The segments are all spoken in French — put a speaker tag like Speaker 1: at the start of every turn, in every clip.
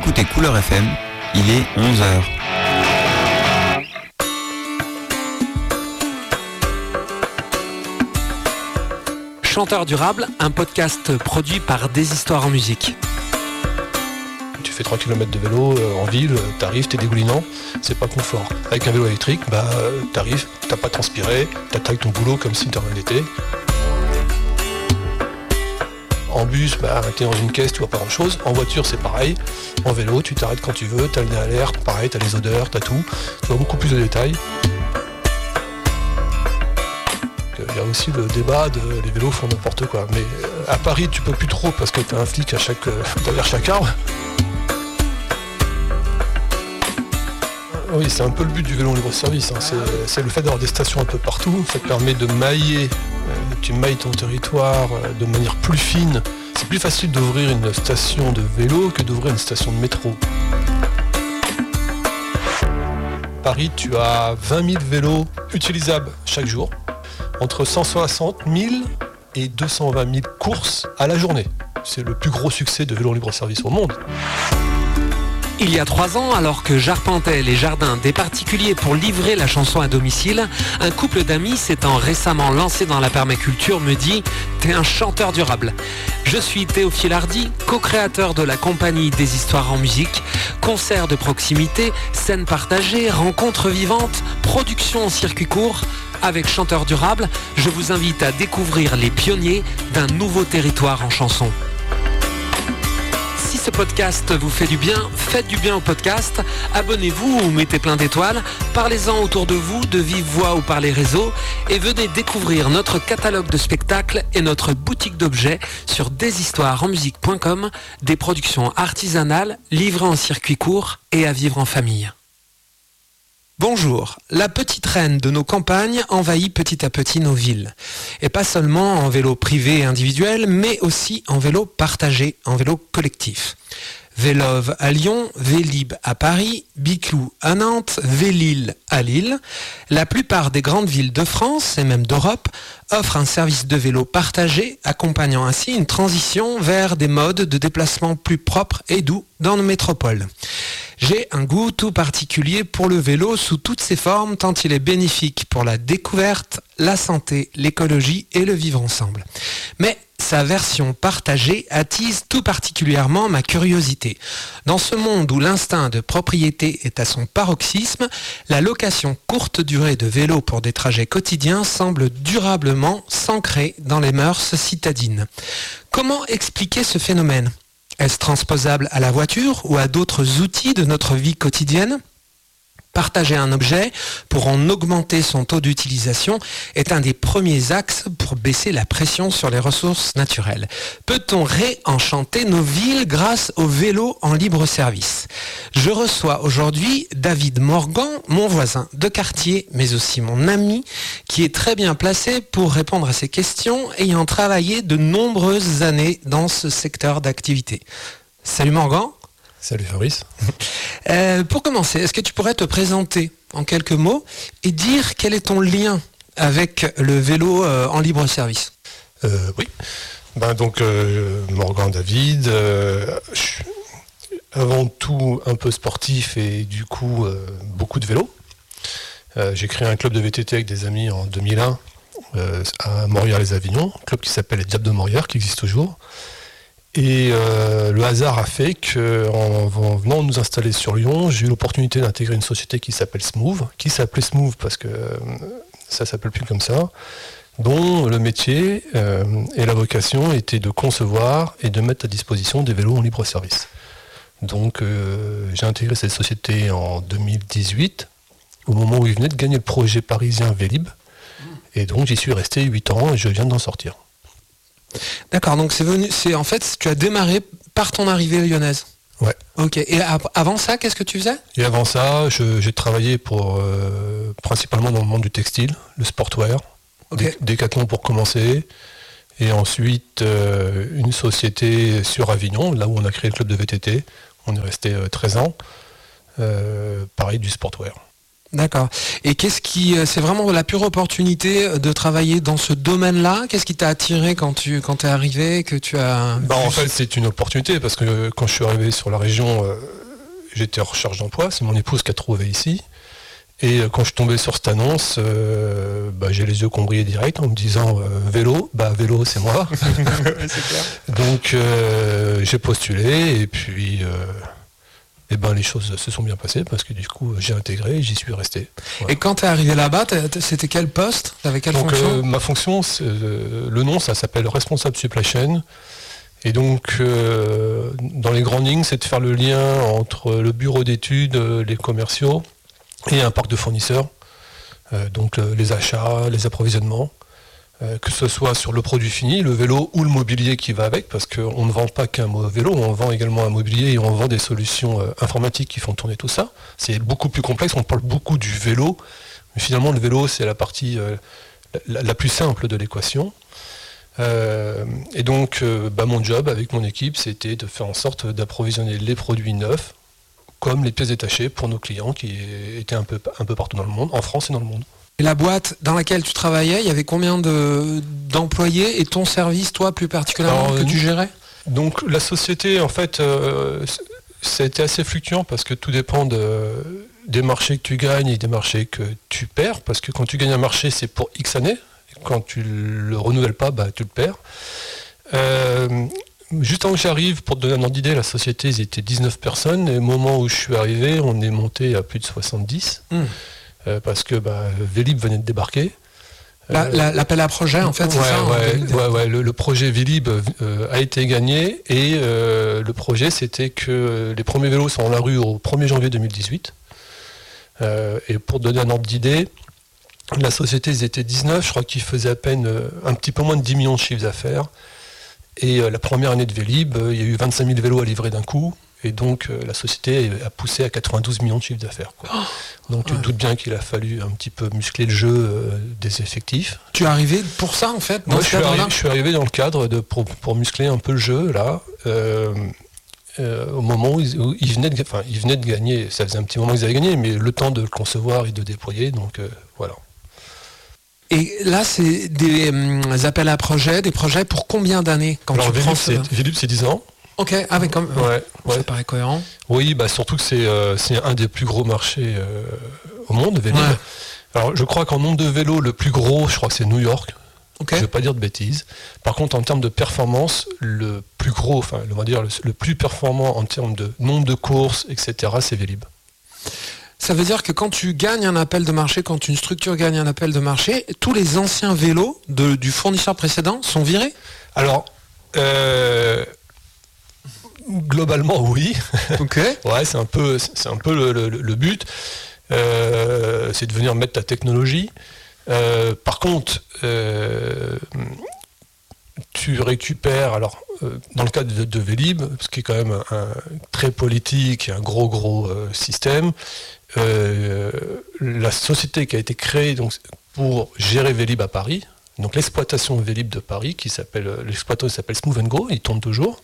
Speaker 1: écoutez Couleur FM, il est 11h.
Speaker 2: Chanteur durable, un podcast produit par Des Histoires en musique.
Speaker 3: Tu fais 3 km de vélo en ville, t'arrives, t'es dégoulinant, c'est pas confort. Avec un vélo électrique, t'arrives, t'as pas transpiré, t'attaques ton boulot comme si de rien n'était. En bus, t'es dans une caisse, tu vois pas grand chose. En voiture, c'est pareil. En vélo, tu t'arrêtes quand tu veux, t'as le nez à l'air, pareil, t'as les odeurs, t'as tout. Tu vois beaucoup plus de détails. Il y a aussi le débat de les vélos font n'importe quoi. Mais à Paris, tu peux plus trop parce que t'as un flic derrière chaque arbre. Oui, c'est un peu le but du vélo en libre-service. C'est le fait d'avoir des stations un peu partout. Ça te permet de mailler. Tu mailles ton territoire de manière plus fine. C'est plus facile d'ouvrir une station de vélo que d'ouvrir une station de métro. Paris, tu as 20 000 vélos utilisables chaque jour. Entre 160 000 et 220 000 courses à la journée. C'est le plus gros succès de vélo en libre-service au monde.
Speaker 2: Il y a 3 ans, alors que j'arpentais les jardins des particuliers pour livrer la chanson à domicile, un couple d'amis s'étant récemment lancé dans la permaculture me dit « T'es un chanteur durable ». Je suis Théophile Hardy, co-créateur de la compagnie Des Histoires en musique, concerts de proximité, scènes partagées, rencontres vivantes, production en circuit court. Avec Chanteur durable, je vous invite à découvrir les pionniers d'un nouveau territoire en chanson. Si ce podcast vous fait du bien, faites du bien au podcast, abonnez-vous ou mettez plein d'étoiles, parlez-en autour de vous, de vive voix ou par les réseaux, et venez découvrir notre catalogue de spectacles et notre boutique d'objets sur deshistoiresenmusique.com, des productions artisanales, livrées en circuit court et à vivre en famille. Bonjour, la petite reine de nos campagnes envahit petit à petit nos villes. Et pas seulement en vélo privé et individuel, mais aussi en vélo partagé, en vélo collectif. Vélove à Lyon, Vélib à Paris, Biclou à Nantes, Vélil à Lille. La plupart des grandes villes de France et même d'Europe offrent un service de vélo partagé, accompagnant ainsi une transition vers des modes de déplacement plus propres et doux dans nos métropoles. J'ai un goût tout particulier pour le vélo sous toutes ses formes, tant il est bénéfique pour la découverte, la santé, l'écologie et le vivre ensemble. Mais sa version partagée attise tout particulièrement ma curiosité. Dans ce monde où l'instinct de propriété est à son paroxysme, la location courte durée de vélo pour des trajets quotidiens semble durablement s'ancrer dans les mœurs citadines. Comment expliquer ce phénomène ? Est-ce transposable à la voiture ou à d'autres outils de notre vie quotidienne ? Partager un objet pour en augmenter son taux d'utilisation est un des premiers axes pour baisser la pression sur les ressources naturelles. Peut-on réenchanter nos villes grâce au vélo en libre service ? Je reçois aujourd'hui David Morgan, mon voisin de quartier, mais aussi mon ami, qui est très bien placé pour répondre à ces questions, ayant travaillé de nombreuses années dans ce secteur d'activité. Salut Morgan.
Speaker 3: Salut Fabrice.
Speaker 2: Pour commencer, est-ce que tu pourrais te présenter en quelques mots et dire quel est ton lien avec le vélo en libre service ?
Speaker 3: Oui. Morgan David, je suis avant tout un peu sportif et du coup beaucoup de vélo. J'ai créé un club de VTT avec des amis en 2001 à Morières-les-Avignon, un club qui s'appelle les Diables de Morières, qui existe toujours. Et le hasard a fait qu'en venant nous installer sur Lyon, j'ai eu l'opportunité d'intégrer une société qui s'appelait Smooth parce que ça s'appelle plus comme ça, dont le métier et la vocation était de concevoir et de mettre à disposition des vélos en libre service. Donc j'ai intégré cette société en 2018, au moment où il venait de gagner le projet parisien Vélib, et donc j'y suis resté 8 ans et je viens d'en sortir.
Speaker 2: D'accord, donc tu as démarré par ton arrivée lyonnaise.
Speaker 3: Ouais.
Speaker 2: Ok, et avant ça, qu'est-ce que tu faisais ?
Speaker 3: Et avant ça, j'ai travaillé principalement dans le monde du textile, le sportwear, okay. Décathlon pour commencer, et ensuite une société sur Avignon, là où on a créé le club de VTT, on est resté 13 ans, pareil du sportwear.
Speaker 2: D'accord. Et c'est vraiment la pure opportunité de travailler dans ce domaine-là? Qu'est-ce qui t'a attiré quand t'es arrivé, que tu as...
Speaker 3: En fait, c'est une opportunité parce que quand je suis arrivé sur la région, j'étais en recherche d'emploi. C'est mon épouse qui a trouvé ici. Et quand je suis tombé sur cette annonce, j'ai les yeux qui ont brillé direct en me disant vélo, vélo c'est moi.
Speaker 2: C'est clair.
Speaker 3: Donc j'ai postulé et puis... les choses se sont bien passées parce que du coup j'ai intégré et j'y suis resté. Voilà.
Speaker 2: Et quand tu es arrivé là-bas, c'était quel poste? T'avais quelle fonction?
Speaker 3: Ma fonction, le nom, ça s'appelle responsable supply chain. Et donc dans les grandes lignes, c'est de faire le lien entre le bureau d'études, les commerciaux et un parc de fournisseurs. Donc les achats, les approvisionnements. Que ce soit sur le produit fini, le vélo ou le mobilier qui va avec, parce qu'on ne vend pas qu'un vélo, on vend également un mobilier et on vend des solutions informatiques qui font tourner tout ça. C'est beaucoup plus complexe, on parle beaucoup du vélo, mais finalement le vélo c'est la partie la plus simple de l'équation. Et donc mon job avec mon équipe, c'était de faire en sorte d'approvisionner les produits neufs, comme les pièces détachées pour nos clients qui étaient un peu partout dans le monde, en France et dans le monde.
Speaker 2: Et la boîte dans laquelle tu travaillais, il y avait combien d'employés et ton service, toi, plus particulièrement, que tu gérais?
Speaker 3: Donc la société, en fait, ça a été assez fluctuant parce que tout dépend des marchés que tu gagnes et des marchés que tu perds. Parce que quand tu gagnes un marché, c'est pour X années. Quand tu le renouvelles pas, tu le perds. Juste avant que j'arrive, pour te donner un ordre d'idée, la société, ils étaient 19 personnes. Et au moment où je suis arrivé, on est monté à plus de 70. Parce que Vélib venait de débarquer.
Speaker 2: L'appel à projet, en fait, c'est ça?
Speaker 3: Le projet Vélib a été gagné et le projet, c'était que les premiers vélos sont dans la rue au 1er janvier 2018. Et pour donner un ordre d'idée, la société, ils étaient 19, je crois qu'ils faisaient à peine un petit peu moins de 10 millions de chiffres d'affaires. Et la première année de Vélib, il y a eu 25 000 vélos à livrer d'un coup. Et donc la société a poussé à 92 millions de chiffres d'affaires. Donc tu te doutes bien qu'il a fallu un petit peu muscler le jeu des effectifs.
Speaker 2: Tu es arrivé pour ça en fait?
Speaker 3: Moi je suis arrivé dans le cadre pour muscler un peu le jeu là. Au moment où ils venaient de gagner, ça faisait un petit moment qu'ils avaient gagné, mais le temps de le concevoir et de déployer, donc voilà.
Speaker 2: Et là, c'est des appels à projets, des projets pour combien d'années?
Speaker 3: Vélib, c'est 10 ans.
Speaker 2: Ok, avec ça paraît cohérent.
Speaker 3: Oui, surtout que c'est un des plus gros marchés au monde, Vélib. Ouais. Alors je crois qu'en nombre de vélos, le plus gros, je crois que c'est New York. Okay. Je ne vais pas dire de bêtises. Par contre, en termes de performance, le plus gros, on va dire le plus performant en termes de nombre de courses, etc., c'est Vélib.
Speaker 2: Ça veut dire que quand tu gagnes un appel de marché, quand une structure gagne un appel de marché, tous les anciens vélos du fournisseur précédent sont virés? Alors,
Speaker 3: globalement, oui.
Speaker 2: Okay.
Speaker 3: Ouais, c'est un peu le but. C'est de venir mettre ta technologie. Par contre, tu récupères, dans le cadre de Vélib, ce qui est quand même un très politique et un gros système, la société qui a été créée donc, pour gérer Vélib à Paris, donc l'exploitation Vélib de Paris, l'exploitation s'appelle Smooth & Go, il tourne toujours,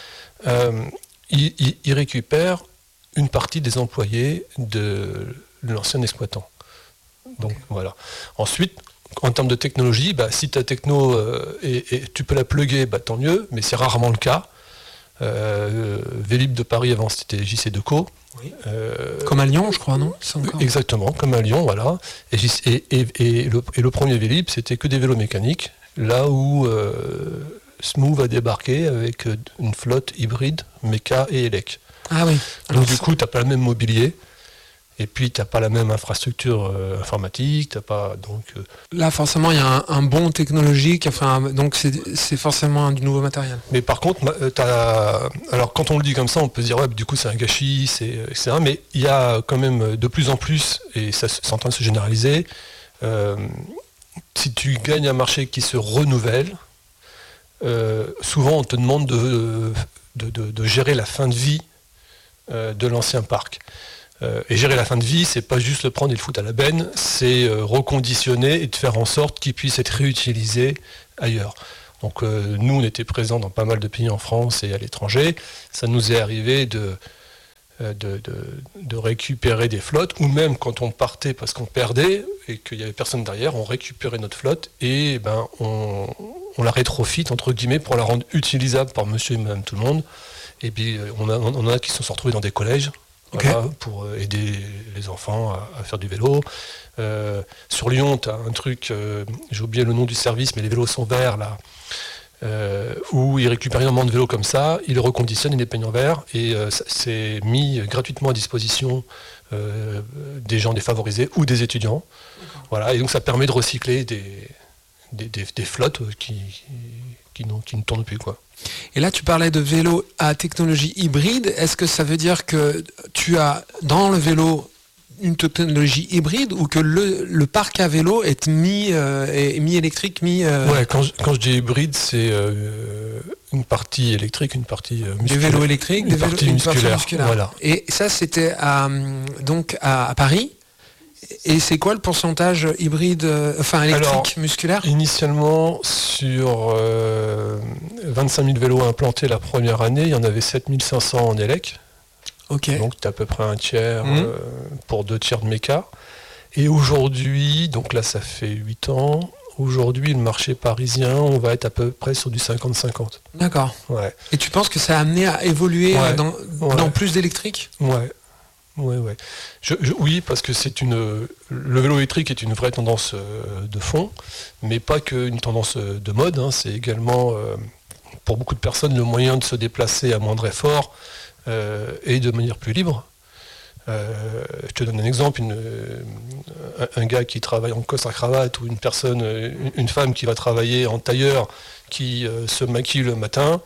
Speaker 3: il récupère une partie des employés de l'ancien exploitant. Donc voilà. Ensuite, en termes de technologie, si ta techno et tu peux la plugger, tant mieux, mais c'est rarement le cas. Vélib de Paris avant c'était JC Deco.
Speaker 2: Oui. Comme à Lyon, je crois, non?
Speaker 3: Exactement, comme à Lyon, voilà. Et le premier Vélib, c'était que des vélos mécaniques, là où Smooth a débarqué avec une flotte hybride, méca et élec.
Speaker 2: Ah oui.
Speaker 3: Donc du coup, tu n'as pas le même mobilier. Et puis, tu n'as pas la même infrastructure informatique, t'as pas... Donc,
Speaker 2: Là, forcément, il y a un bond technologique, donc c'est forcément du nouveau matériel.
Speaker 3: Mais par contre, alors quand on le dit comme ça, on peut se dire, ouais, du coup, c'est un gâchis, etc. Mais il y a quand même de plus en plus, et ça c'est en train de se généraliser, si tu gagnes un marché qui se renouvelle, souvent, on te demande de gérer la fin de vie de l'ancien parc. Et gérer la fin de vie, c'est pas juste le prendre et le foutre à la benne, c'est reconditionner et de faire en sorte qu'il puisse être réutilisé ailleurs. Donc nous, on était présents dans pas mal de pays en France et à l'étranger. Ça nous est arrivé de récupérer des flottes, ou même quand on partait parce qu'on perdait et qu'il n'y avait personne derrière, on récupérait notre flotte et on la rétrofite entre guillemets pour la rendre utilisable par monsieur et madame tout le monde. Et puis on en a qui se sont retrouvés dans des collèges,
Speaker 2: Okay.
Speaker 3: voilà, pour aider les enfants à faire du vélo. Sur Lyon, tu as un truc, j'ai oublié le nom du service, mais les vélos sont verts là. Où ils récupèrent énormément de vélos comme ça, ils les reconditionnent, ils les peignent en vert, et c'est mis gratuitement à disposition des gens défavorisés ou des étudiants. Voilà, et donc ça permet de recycler des flottes qui ne tournent plus, quoi.
Speaker 2: Et là, tu parlais de vélo à technologie hybride. Est-ce que ça veut dire que tu as dans le vélo une technologie hybride ou que le parc à vélo est mi-électrique,
Speaker 3: Ouais, quand je dis hybride, c'est une partie électrique, une partie musculaire.
Speaker 2: Des vélos électriques,
Speaker 3: une partie musculaire. Voilà.
Speaker 2: Et ça, c'était donc à Paris. Et c'est quoi le pourcentage hybride, électrique, musculaire ?
Speaker 3: Initialement, sur 25 000 vélos implantés la première année, il y en avait 7 500 en élec.
Speaker 2: Okay.
Speaker 3: Donc tu as à peu près un tiers pour 2 tiers de méca. Et aujourd'hui, donc là ça fait 8 ans, aujourd'hui le marché parisien, on va être à peu près sur du 50-50.
Speaker 2: D'accord.
Speaker 3: Ouais.
Speaker 2: Et tu penses que ça a amené à évoluer dans plus d'électrique ?
Speaker 3: Ouais. Oui, parce que le vélo électrique est une vraie tendance de fond, mais pas qu'une tendance de mode, hein, c'est également pour beaucoup de personnes le moyen de se déplacer à moindre effort et de manière plus libre. Je te donne un exemple, un gars qui travaille en costard-cravate ou une femme qui va travailler en tailleur, qui se maquille le matin,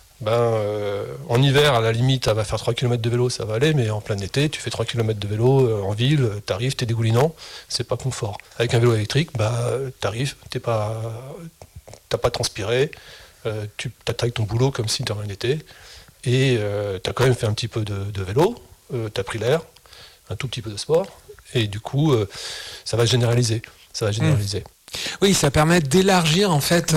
Speaker 3: en hiver, à la limite, elle va faire 3 km de vélo, ça va aller, mais en plein été, tu fais 3 km de vélo en ville, t'arrives, t'es dégoulinant, c'est pas confort. Avec un vélo électrique, t'arrives, t'as pas transpiré, tu t'attaques ton boulot comme si de rien n'était, et t'as quand même fait un petit peu de vélo, t'as pris l'air, un tout petit peu de sport, et du coup, ça va généraliser.
Speaker 2: Oui, ça permet d'élargir en fait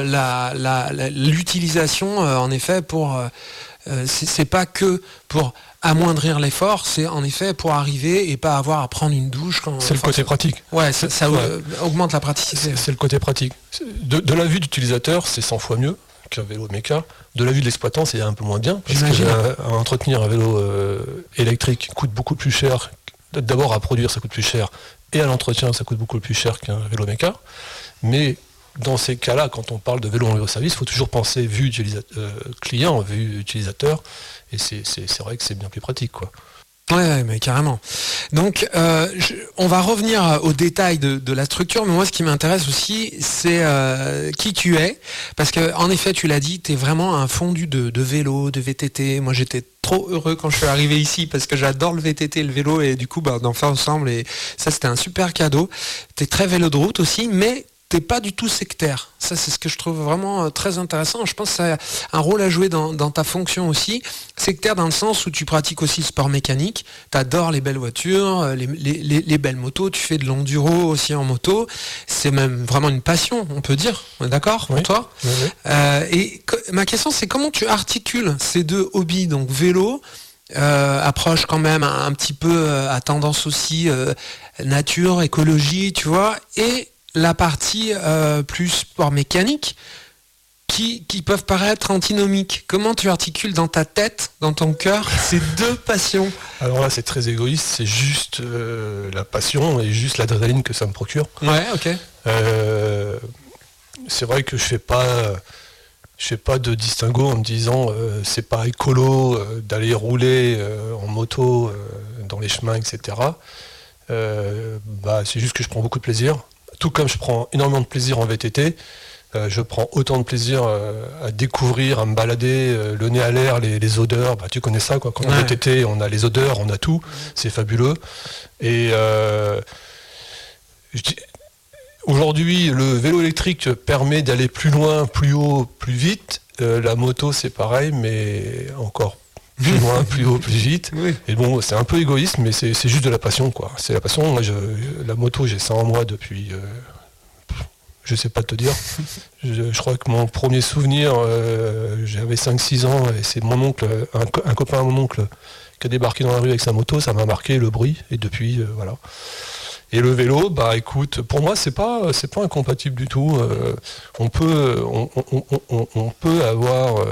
Speaker 2: l'utilisation en effet pour c'est pas que pour amoindrir l'effort, c'est en effet pour arriver et pas avoir à prendre une douche
Speaker 3: c'est le côté pratique.
Speaker 2: Ouais, ça augmente la praticité.
Speaker 3: C'est le côté pratique. De la vue d'utilisateur, c'est 100 fois mieux qu'un vélo méca. De la vue de l'exploitant, c'est un peu moins bien parce que entretenir un vélo électrique coûte beaucoup plus cher. D'abord à produire, ça coûte plus cher. Et à l'entretien, ça coûte beaucoup plus cher qu'un vélo méca. Mais dans ces cas-là, quand on parle de vélo en vélo-service, il faut toujours penser vue client, vue utilisateur. Et c'est vrai que c'est bien plus pratique, quoi.
Speaker 2: Ouais, mais carrément. Donc, on va revenir au détail de la structure, mais moi, ce qui m'intéresse aussi, c'est qui tu es. Parce que, en effet, tu l'as dit, tu es vraiment un fondu de vélo, de VTT. Moi, j'étais trop heureux quand je suis arrivé ici parce que j'adore le VTT et le vélo et du coup, d'en faire ensemble. Et ça, c'était un super cadeau. Tu es très vélo de route aussi, mais t'es pas du tout sectaire. Ça, c'est ce que je trouve vraiment très intéressant. Je pense que ça a un rôle à jouer dans ta fonction aussi. Sectaire dans le sens où tu pratiques aussi le sport mécanique. T'adores les belles voitures, les belles motos. Tu fais de l'enduro aussi en moto. C'est même vraiment une passion, on peut dire. D'accord pour toi ?
Speaker 3: Oui.
Speaker 2: Et ma question, c'est comment tu articules ces deux hobbies, donc vélo, approche quand même un petit peu à tendance aussi nature, écologie, tu vois, et la partie plus sport mécanique qui peuvent paraître antinomiques. Comment tu articules dans ta tête, dans ton cœur, ces deux passions ?
Speaker 3: Alors là, c'est très égoïste, c'est juste la passion et juste l'adrénaline que ça me procure.
Speaker 2: Ouais, ok.
Speaker 3: C'est vrai que je fais pas de distinguo en me disant c'est pas écolo d'aller rouler en moto dans les chemins, etc. C'est juste que je prends beaucoup de plaisir. Tout comme je prends énormément de plaisir en VTT, je prends autant de plaisir à découvrir, à me balader, le nez à l'air, les odeurs. Tu connais ça, quoi. Quand on est VTT, on a les odeurs, on a tout. C'est fabuleux. Et aujourd'hui, le vélo électrique permet d'aller plus loin, plus haut, plus vite. La moto, c'est pareil, mais encore plus loin, plus haut, plus vite. Oui. Et bon, c'est un peu égoïste, mais c'est juste de la passion, quoi. C'est la passion. Moi, la moto, j'ai ça en moi depuis... je sais pas te dire. Je crois que mon premier souvenir, j'avais 5-6 ans, et c'est mon oncle, un copain à mon oncle, qui a débarqué dans la rue avec sa moto, ça m'a marqué le bruit, et depuis, voilà. Et le vélo, bah écoute, pour moi c'est pas incompatible du tout. On peut avoir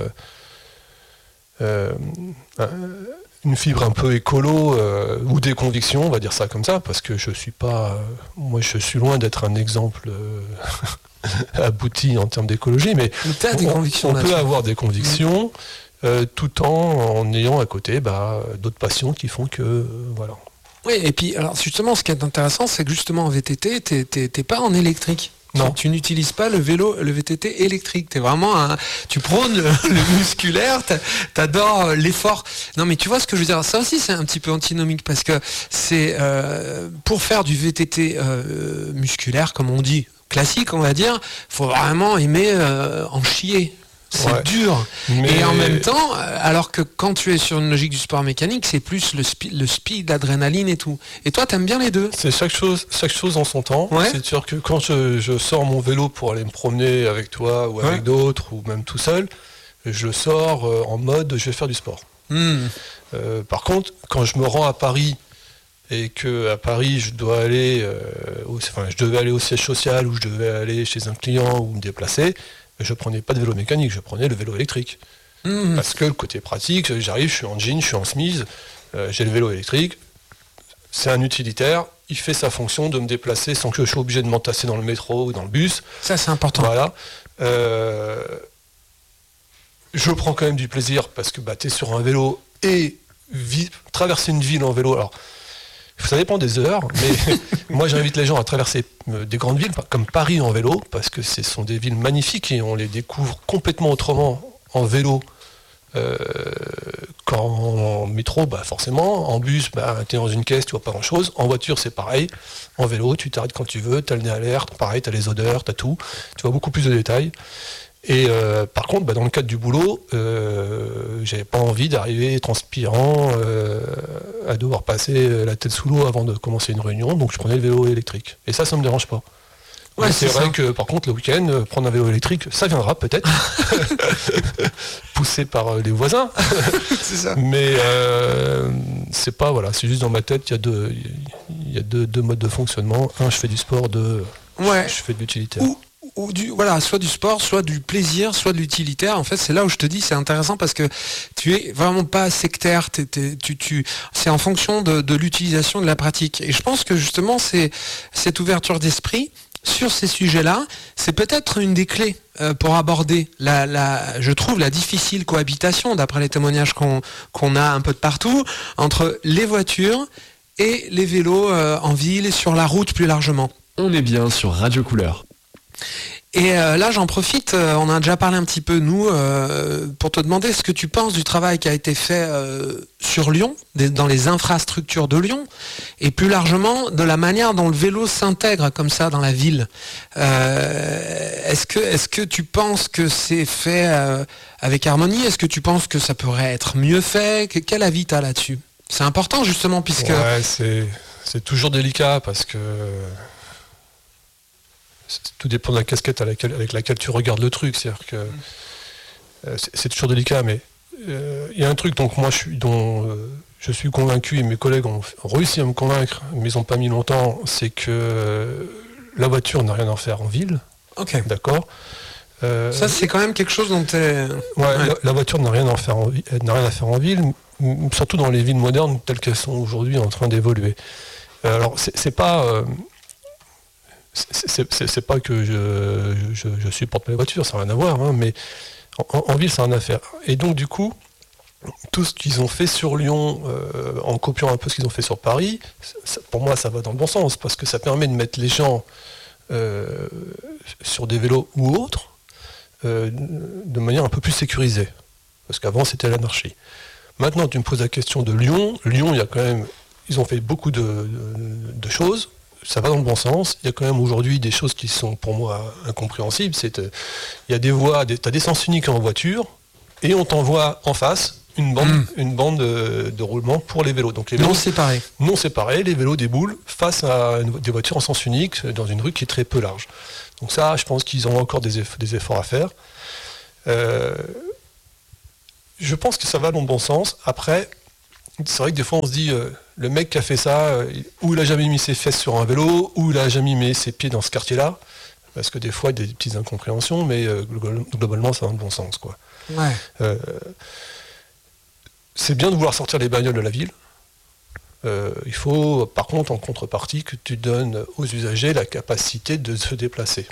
Speaker 3: une fibre un peu écolo ou des convictions, on va dire ça comme ça, parce que je suis loin d'être un exemple abouti en termes d'écologie, mais on peut avoir des convictions tout en ayant à côté d'autres passions qui font que voilà.
Speaker 2: Oui, et puis alors justement, ce qui est intéressant, c'est que justement en VTT, t'es pas en électrique.
Speaker 3: Non.
Speaker 2: Tu n'utilises pas le VTT électrique. T'es vraiment tu prônes le musculaire, t'adores l'effort. Non, mais tu vois ce que je veux dire. Ça aussi, c'est un petit peu antinomique parce que c'est pour faire du VTT musculaire, comme on dit, classique, on va dire, faut vraiment aimer en chier. C'est dur. Mais... Et en même temps, alors que quand tu es sur une logique du sport mécanique, c'est plus le speed, l'adrénaline et tout. Et toi, t'aimes bien les deux.
Speaker 3: C'est chaque chose en son temps. Ouais. C'est sûr que quand je sors mon vélo pour aller me promener avec toi ou avec d'autres, ou même tout seul, je sors en mode je vais faire du sport. Par contre, quand je me rends à Paris et que à Paris je devais aller au siège social ou je devais aller chez un client ou me déplacer, je prenais pas de vélo mécanique, je prenais le vélo électrique. Parce que le côté pratique, j'arrive, je suis en jean, je suis en chemise, j'ai le vélo électrique, c'est un utilitaire, il fait sa fonction de me déplacer sans que je sois obligé de m'entasser dans le métro ou dans le bus.
Speaker 2: Ça, c'est important.
Speaker 3: Voilà. Je prends quand même du plaisir parce que tu es sur un vélo et traverser une ville en vélo, alors ça dépend des heures, mais moi j'invite les gens à traverser des grandes villes comme Paris en vélo, parce que ce sont des villes magnifiques et on les découvre complètement autrement en vélo qu'en métro, forcément. En bus, tu es dans une caisse, tu vois pas grand chose. En voiture, c'est pareil. En vélo, tu t'arrêtes quand tu veux, tu as le nez à l'air, pareil, tu as les odeurs, tu as tout. Tu vois beaucoup plus de détails. Et par contre, dans le cadre du boulot, j'avais pas envie d'arriver transpirant, à devoir passer la tête sous l'eau avant de commencer une réunion, donc je prenais le vélo électrique. Et ça me dérange pas. Ouais, c'est vrai que par contre le week-end, prendre un vélo électrique, ça viendra peut-être, poussé par les voisins.
Speaker 2: C'est ça.
Speaker 3: Mais c'est pas, voilà, c'est juste dans ma tête, il y a deux modes de fonctionnement. Un, je fais du sport, deux, je fais de l'utilitaire.
Speaker 2: Soit du sport, soit du plaisir, soit de l'utilitaire. En fait, c'est là où je te dis, c'est intéressant parce que tu es vraiment pas sectaire. C'est en fonction de l'utilisation de la pratique. Et je pense que justement, c'est cette ouverture d'esprit sur ces sujets-là, c'est peut-être une des clés pour aborder je trouve la difficile cohabitation, d'après les témoignages qu'on a un peu de partout, entre les voitures et les vélos en ville et sur la route plus largement.
Speaker 4: On est bien sur Radio Couleur.
Speaker 2: Et là, j'en profite, on a déjà parlé un petit peu, nous, pour te demander ce que tu penses du travail qui a été fait sur Lyon, dans les infrastructures de Lyon, et plus largement de la manière dont le vélo s'intègre comme ça dans la ville. Est-ce que tu penses que c'est fait avec harmonie ? Est-ce que tu penses que ça pourrait être mieux fait ? Quel avis tu as là-dessus ? C'est important, justement, puisque...
Speaker 3: Ouais, c'est toujours délicat, parce que... Tout dépend de la casquette avec laquelle tu regardes le truc. C'est-à-dire que c'est toujours délicat, mais il y a un truc dont je suis convaincu, et mes collègues ont réussi à me convaincre, mais ils n'ont pas mis longtemps, c'est que la voiture n'a rien à faire en ville.
Speaker 2: Ok.
Speaker 3: D'accord.
Speaker 2: Ça, c'est quand même quelque chose dont tu es...
Speaker 3: La voiture n'a rien à faire en ville, surtout dans les villes modernes telles qu'elles sont aujourd'hui en train d'évoluer. Alors, c'est pas... C'est pas que je supporte pas les voitures, ça n'a rien à voir, hein, mais en ville, ça n'a rien à faire. Et donc, du coup, tout ce qu'ils ont fait sur Lyon, en copiant un peu ce qu'ils ont fait sur Paris, pour moi, ça va dans le bon sens, parce que ça permet de mettre les gens sur des vélos ou autres, de manière un peu plus sécurisée. Parce qu'avant, c'était l'anarchie. Maintenant, tu me poses la question de Lyon. Lyon, il y a quand même... Ils ont fait beaucoup de choses. Ça va dans le bon sens. Il y a quand même aujourd'hui des choses qui sont pour moi incompréhensibles. Il y a des voies, tu as des sens uniques en voiture, et on t'envoie en face une bande de roulement pour les vélos. Donc les vélos non séparés, les vélos déboulent face à des voitures en sens unique dans une rue qui est très peu large. Donc ça, je pense qu'ils ont encore des efforts à faire. Je pense que ça va dans le bon sens. Après, c'est vrai que des fois on se dit, le mec qui a fait ça, ou il a jamais mis ses fesses sur un vélo, ou il a jamais mis ses pieds dans ce quartier-là, parce que des fois il y a des petites incompréhensions, mais globalement ça va dans le bon sens, quoi.
Speaker 2: Ouais.
Speaker 3: C'est bien de vouloir sortir les bagnoles de la ville. Il faut, par contre, en contrepartie, que tu donnes aux usagers la capacité de se déplacer.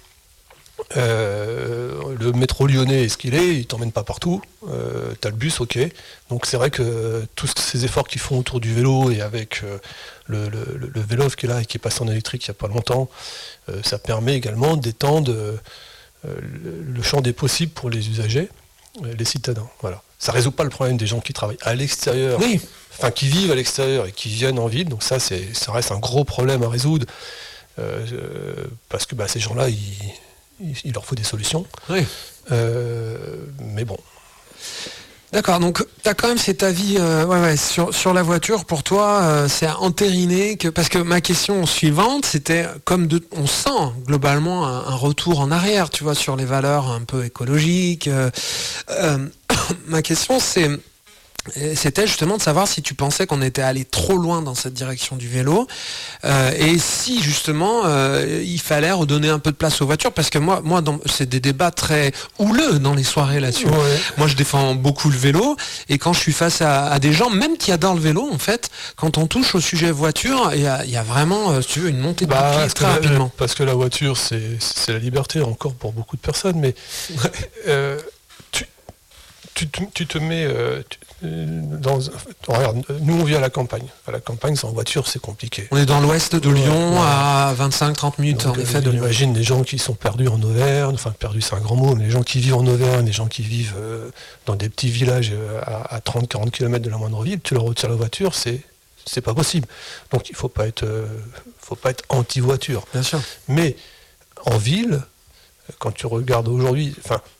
Speaker 3: Le métro lyonnais est ce qu'il est, il t'emmène pas partout. T'as le bus, ok. Donc c'est vrai que tous ces efforts qu'ils font autour du vélo et avec le Vélov qui est là et qui est passé en électrique il n'y a pas longtemps, ça permet également d'étendre le champ des possibles pour les usagers, les citadins. Voilà. Ça résout pas le problème des gens qui travaillent à l'extérieur,
Speaker 2: Oui.
Speaker 3: enfin qui vivent à l'extérieur et qui viennent en ville. Donc ça reste un gros problème à résoudre parce que ces gens-là, il leur faut des solutions.
Speaker 2: Oui.
Speaker 3: Mais bon.
Speaker 2: D'accord, donc tu as quand même cet avis sur la voiture. Pour toi, c'est entériné que... Parce que ma question suivante, c'était on sent globalement un retour en arrière, tu vois, sur les valeurs un peu écologiques. Ma question, c'était justement de savoir si tu pensais qu'on était allé trop loin dans cette direction du vélo et si justement il fallait redonner un peu de place aux voitures, parce que moi c'est des débats très houleux dans les soirées là-dessus.
Speaker 3: Ouais.
Speaker 2: Moi je défends beaucoup le vélo et quand je suis face à des gens même qui adorent le vélo, en fait, quand on touche au sujet voiture, il y a vraiment, si tu veux, une montée de bouclier très rapidement.
Speaker 3: Parce que la voiture c'est la liberté encore pour beaucoup de personnes, mais tu te mets regarde, nous on vit à la campagne. À la campagne, sans voiture, c'est compliqué.
Speaker 2: On est dans l'ouest de Lyon, à 25-30 minutes.
Speaker 3: Donc,
Speaker 2: en effet, de Lyon.
Speaker 3: Imagine des gens qui sont perdus en Auvergne, enfin perdus c'est un grand mot, mais les gens qui vivent en Auvergne, les gens qui vivent dans des petits villages à 30-40 km de la moindre ville, tu leur retires la voiture, c'est pas possible. Donc il faut pas être anti-voiture.
Speaker 2: Bien sûr.
Speaker 3: Mais en ville, quand tu regardes aujourd'hui,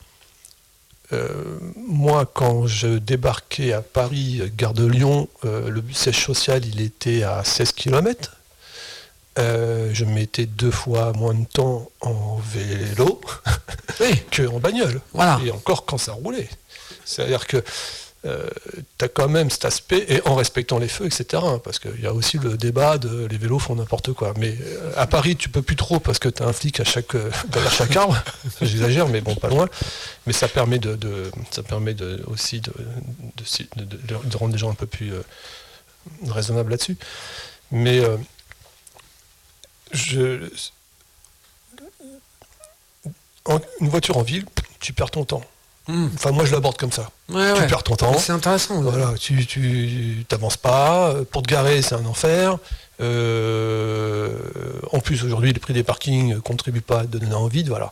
Speaker 3: moi, quand je débarquais à Paris, gare de Lyon, le siège social, il était à 16 km. Je mettais 2 fois moins de temps en vélo qu'en bagnole.
Speaker 2: Voilà.
Speaker 3: Et encore quand ça roulait. C'est-à-dire que tu as quand même cet aspect, et en respectant les feux, etc. Parce qu'il y a aussi le débat de les vélos font n'importe quoi. Mais à Paris, tu peux plus trop parce que tu as un flic derrière chaque arbre. J'exagère, mais bon, pas loin. Mais ça permet aussi de rendre les gens un peu plus raisonnables là-dessus. Mais une voiture en ville, tu perds ton temps. Enfin, moi je l'aborde comme ça. Tu perds ton temps.
Speaker 2: C'est intéressant.
Speaker 3: Voilà, tu t'avances pas. Pour te garer, c'est un enfer. En plus, aujourd'hui, le prix des parkings ne contribue pas à te donner envie. Voilà.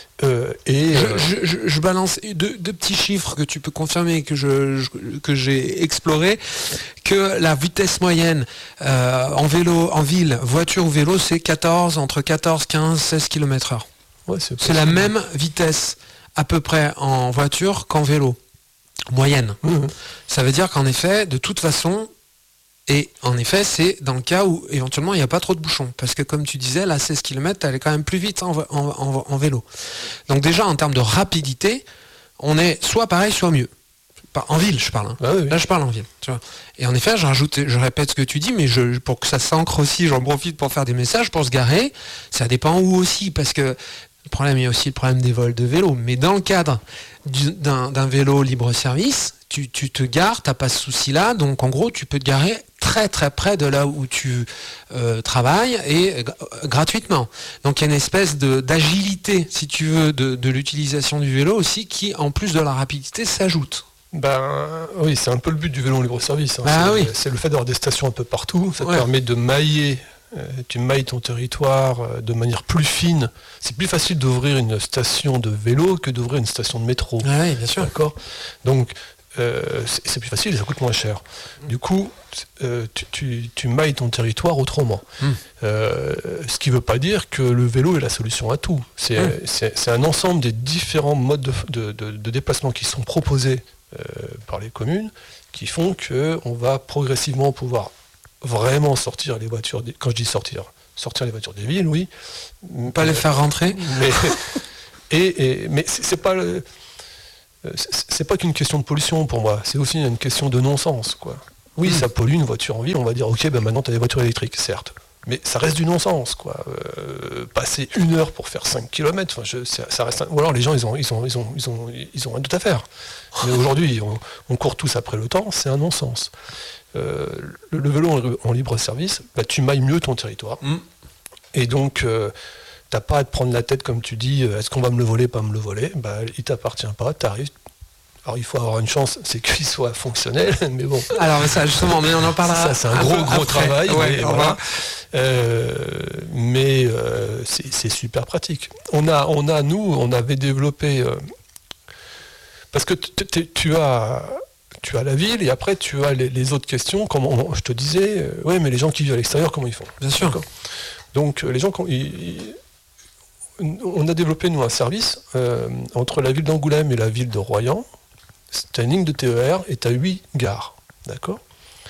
Speaker 2: Je balance deux petits chiffres que tu peux confirmer, que j'ai exploré, que la vitesse moyenne en vélo, en ville, voiture ou vélo, c'est entre 14, 15, 16 km/h.
Speaker 3: Ouais,
Speaker 2: c'est la même vitesse à peu près en voiture qu'en vélo, moyenne. Ça veut dire qu'en effet, de toute façon, et en effet, c'est dans le cas où éventuellement il n'y a pas trop de bouchons. Parce que comme tu disais, la 16 km, elle est quand même plus vite en vélo. Donc déjà, en termes de rapidité, on est soit pareil, soit mieux. En ville, je parle.
Speaker 3: Oui.
Speaker 2: Là, je parle en ville. Tu vois. Et en effet, je répète ce que tu dis, mais pour que ça s'ancre aussi, j'en profite pour faire des messages, pour se garer. Ça dépend où aussi, parce que il y a aussi le problème des vols de vélo. Mais dans le cadre d'un vélo libre-service, tu te gares, tu n'as pas ce souci-là. Donc en gros, tu peux te garer très très près de là où tu travailles et gratuitement. Donc il y a une espèce d'agilité, si tu veux, de l'utilisation du vélo aussi, qui en plus de la rapidité s'ajoute.
Speaker 3: Oui, c'est un peu le but du vélo libre-service. C'est le fait d'avoir des stations un peu partout. Ça te permet de mailler. Tu mailles ton territoire de manière plus fine. C'est plus facile d'ouvrir une station de vélo que d'ouvrir une station de métro.
Speaker 2: Oui, bien sûr.
Speaker 3: D'accord. Donc c'est plus facile et ça coûte moins cher. Du coup, tu mailles ton territoire autrement. Ce qui ne veut pas dire que le vélo est la solution à tout. C'est un ensemble des différents modes de déplacement qui sont proposés par les communes qui font qu'on va progressivement pouvoir vraiment sortir les voitures, quand je dis sortir, sortir les voitures des villes, oui.
Speaker 2: Pas les faire rentrer.
Speaker 3: Mais c'est pas qu'une question de pollution pour moi, c'est aussi une question de non-sens, quoi. Oui, ça pollue une voiture en ville, on va dire, ok, maintenant tu as des voitures électriques, certes. Mais ça reste du non-sens, quoi. Passer 1 heure pour faire 5 km, ça reste. Ou alors les gens, ils ont rien d'autre à faire. Mais aujourd'hui, on court tous après le temps, c'est un non-sens. Le vélo en libre service, tu mailles mieux ton territoire. Et donc, t'as pas à te prendre la tête, comme tu dis, est-ce qu'on va me le voler, pas me le voler. Il t'appartient pas, t'arrives. Alors il faut avoir une chance, c'est qu'il soit fonctionnel, mais bon.
Speaker 2: Alors ça justement, mais on en parlera.
Speaker 3: Ça c'est un gros travail,
Speaker 2: ouais,
Speaker 3: mais voilà. C'est super pratique. On avait développé parce que tu as la ville et après tu as les autres questions. Comme je te disais, mais les gens qui vivent à l'extérieur, comment ils font ?
Speaker 2: Bien sûr.
Speaker 3: D'accord. Donc les gens, on a développé nous un service entre la ville d'Angoulême et la ville de Royan. Tu as une ligne de TER et tu as 8 gares, d'accord ?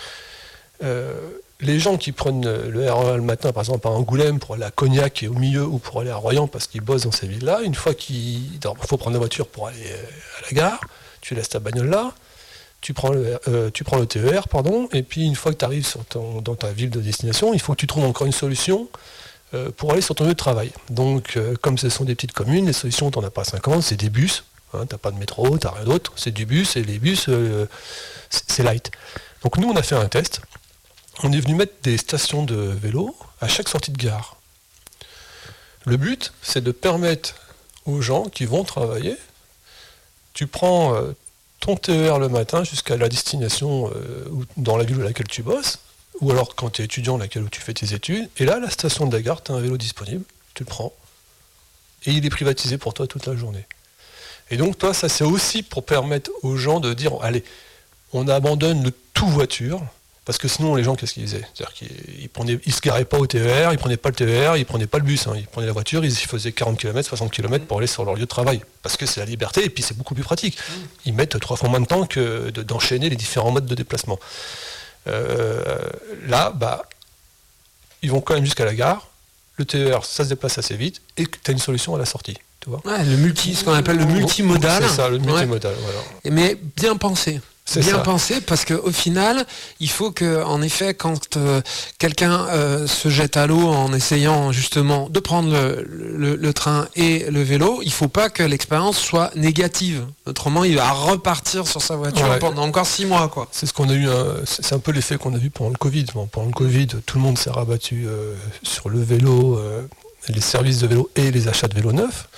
Speaker 3: Les gens qui prennent le RER le matin, par exemple à Angoulême, pour aller à Cognac qui est au milieu, ou pour aller à Royan parce qu'ils bossent dans ces villes-là, une fois il faut prendre la voiture pour aller à la gare, tu laisses ta bagnole là, tu prends le TER, et puis une fois que tu arrives dans ta ville de destination, il faut que tu trouves encore une solution pour aller sur ton lieu de travail. Donc, comme ce sont des petites communes, les solutions, tu n'en as pas 50, c'est des bus. T'as pas de métro, t'as rien d'autre, c'est du bus, et les bus, c'est light. Donc nous, on a fait un test. On est venu mettre des stations de vélo à chaque sortie de gare. Le but, c'est de permettre aux gens qui vont travailler, tu prends ton TER le matin jusqu'à la destination dans la ville dans laquelle tu bosses, ou alors quand tu es étudiant, laquelle où tu fais tes études, et là, la station de la gare, tu as un vélo disponible, tu le prends, et il est privatisé pour toi toute la journée. Et donc, toi, ça c'est aussi pour permettre aux gens de dire, allez, on abandonne le tout voiture, parce que sinon, les gens, qu'est-ce qu'ils faisaient ? C'est-à-dire qu'ils se garaient pas au TER, ils prenaient pas le TER, ils prenaient pas le bus, ils prenaient la voiture, ils faisaient 40 km, 60 km pour aller sur leur lieu de travail, parce que c'est la liberté, et puis c'est beaucoup plus pratique. Ils mettent 3 fois moins de temps que d'enchaîner les différents modes de déplacement. Là, ils vont quand même jusqu'à la gare, le TER, ça se déplace assez vite, et tu as une solution à la sortie.
Speaker 2: Ouais, ce qu'on appelle le multimodal.
Speaker 3: C'est ça, le multimodal. Ouais. Voilà.
Speaker 2: Mais bien pensé.
Speaker 3: C'est bien
Speaker 2: pensé, parce qu'au final, il faut que, en effet, quand quelqu'un se jette à l'eau en essayant justement de prendre le train et le vélo, il ne faut pas que l'expérience soit négative. Autrement, il va repartir sur sa voiture pendant encore 6 mois, quoi.
Speaker 3: C'est ce qu'on a eu. C'est un peu l'effet qu'on a vu pendant le Covid. Pendant le Covid, tout le monde s'est rabattu sur le vélo, les services de vélo et les achats de vélos neufs.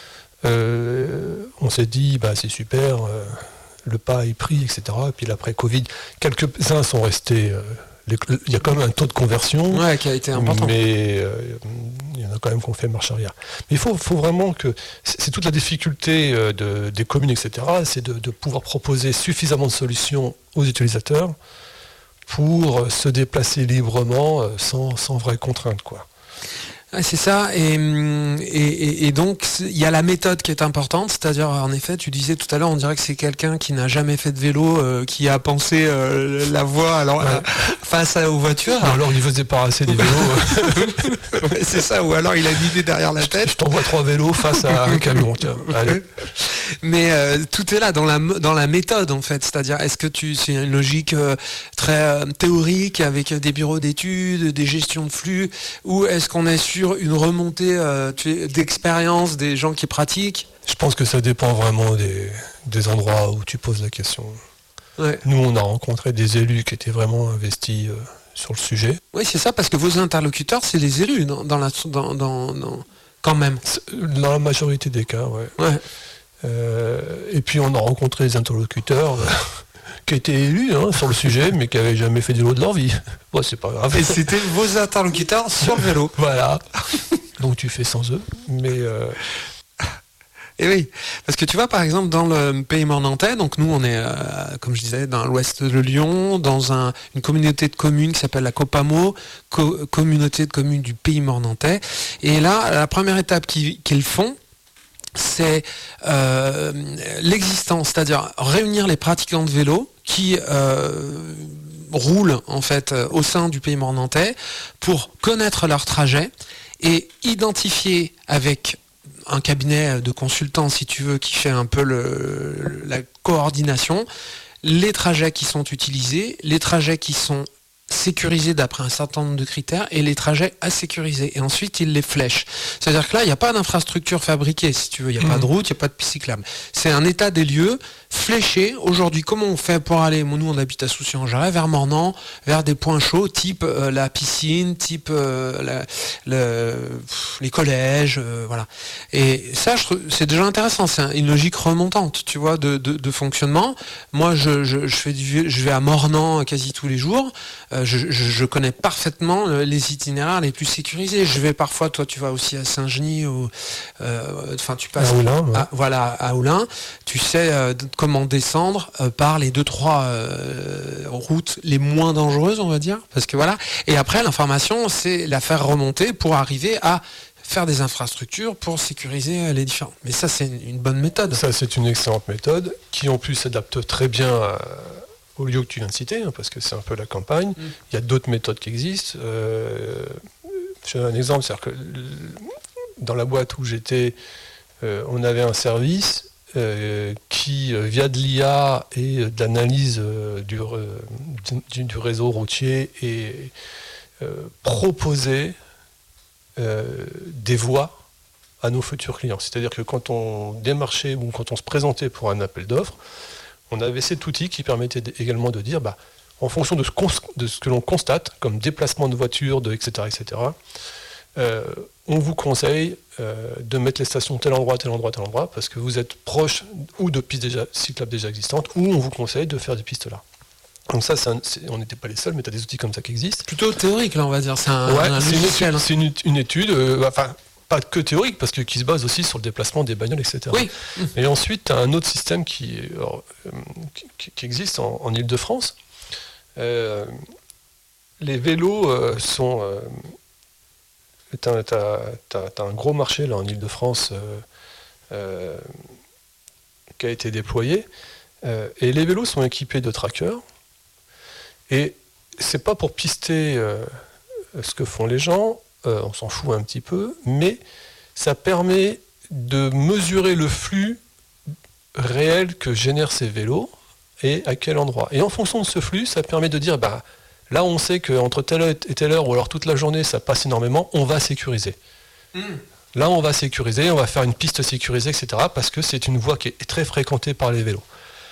Speaker 3: On s'est dit, c'est super. Le pas est pris, etc. Et puis l'après Covid, quelques-uns sont restés. Il y a quand même un taux de conversion.
Speaker 2: Ouais, qui a été important.
Speaker 3: Mais il y en a quand même qui ont fait marche arrière. Mais il faut vraiment que. C'est toute la difficulté des communes, etc. C'est de pouvoir proposer suffisamment de solutions aux utilisateurs pour se déplacer librement sans vraie contrainte, quoi.
Speaker 2: C'est ça, et donc il y a la méthode qui est importante, c'est-à-dire en effet, tu disais tout à l'heure, on dirait que c'est quelqu'un qui n'a jamais fait de vélo, qui a pensé la voie face aux voitures.
Speaker 3: Alors il veut se débarrasser des vélos.
Speaker 2: Ouais, c'est ça, ou alors il a une idée derrière la tête.
Speaker 3: Je t'envoie 3 vélos face à un camion, tiens. Allez.
Speaker 2: Mais tout est là dans la méthode en fait, c'est-à-dire est-ce que c'est une logique très théorique avec des bureaux d'études, des gestions de flux, ou est-ce qu'on est sur une remontée d'expérience des gens qui pratiquent ?
Speaker 3: Je pense que ça dépend vraiment des endroits où tu poses la question.
Speaker 2: Ouais.
Speaker 3: Nous, on a rencontré des élus qui étaient vraiment investis sur le sujet.
Speaker 2: Oui, c'est ça, parce que vos interlocuteurs, c'est les élus quand même.
Speaker 3: Dans la majorité des cas,
Speaker 2: ouais.
Speaker 3: Et puis on a rencontré des interlocuteurs qui étaient élus sur le sujet, mais qui n'avaient jamais fait du vélo de leur vie. Ouais, c'est pas grave.
Speaker 2: Et c'était vos interlocuteurs sur le vélo.
Speaker 3: Voilà. Donc tu fais sans eux. Mais
Speaker 2: Et oui, parce que tu vois, par exemple, dans le Pays Mornantais, donc nous on est, comme je disais, dans l'ouest de Lyon, dans une communauté de communes qui s'appelle la Copamo, communauté de communes du Pays Mornantais. Et là, la première étape qu'ils font, c'est l'existence, c'est-à-dire réunir les pratiquants de vélo qui roulent en fait au sein du Pays mornantais pour connaître leur trajet et identifier avec un cabinet de consultants, si tu veux, qui fait un peu la coordination, les trajets qui sont utilisés, les trajets qui sont sécurisés d'après un certain nombre de critères et les trajets à sécuriser. Et ensuite, ils les flèchent. C'est-à-dire que là, il n'y a pas d'infrastructure fabriquée, si tu veux. Il n'y a pas de route, il n'y a pas de piste cyclable. C'est un état des lieux fléché. Aujourd'hui, comment on fait pour aller, nous on habite à Soucy-en-Jarret, vers Mornan, vers des points chauds, type la piscine, type les collèges, voilà. Et ça, je trouve, c'est déjà intéressant. C'est une logique remontante, tu vois, de fonctionnement. Moi, je vais à Mornan quasi tous les jours. Je connais parfaitement les itinéraires les plus sécurisés. Je vais parfois, toi tu vas aussi à Saint-Genis, tu passes
Speaker 3: à Oulin, ouais.
Speaker 2: À Oulin. Tu sais comment descendre par les 2-3 routes les moins dangereuses, on va dire. Parce que voilà. Et après, l'information, c'est la faire remonter pour arriver à faire des infrastructures pour sécuriser les différents. Mais ça, c'est une bonne méthode.
Speaker 3: Ça, c'est une excellente méthode qui en plus s'adapte très bien au lieu que tu viens de citer, parce que c'est un peu la campagne. Il y a d'autres méthodes qui existent. Je donne un exemple, c'est-à-dire que dans la boîte où j'étais, on avait un service qui, via de l'IA et de l'analyse du réseau routier, proposait des voies à nos futurs clients. C'est-à-dire que quand on démarchait ou quand on se présentait pour un appel d'offres, on avait cet outil qui permettait également de dire, en fonction de ce que l'on constate, comme déplacement de voiture, etc., on vous conseille de mettre les stations tel endroit, parce que vous êtes proche ou de pistes cyclables déjà existantes, ou on vous conseille de faire des pistes là. Donc ça, on n'était pas les seuls, mais tu as des outils comme ça qui existent.
Speaker 2: Plutôt théorique, là, on va dire. C'est un logiciel.
Speaker 3: C'est une étude, pas que théorique, parce que qui se base aussi sur le déplacement des bagnoles, etc.
Speaker 2: Oui.
Speaker 3: Et ensuite, tu as un autre système qui existe en Ile-de-France. Les vélos sont... tu as un gros marché là, en Ile-de-France qui a été déployé. Et les vélos sont équipés de trackers. Et c'est pas pour pister ce que font les gens, on s'en fout un petit peu, mais ça permet de mesurer le flux réel que génèrent ces vélos et à quel endroit. Et en fonction de ce flux, ça permet de dire, là on sait qu'entre telle heure et telle heure, ou alors toute la journée, ça passe énormément, on va sécuriser. Là on va sécuriser, on va faire une piste sécurisée, etc. parce que c'est une voie qui est très fréquentée par les vélos.